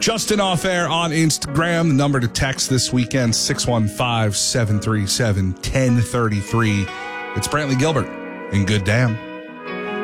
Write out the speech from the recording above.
Justin Off Air on Instagram. The number to text this weekend, 615-737-1033. It's Brantley Gilbert and Good Damn.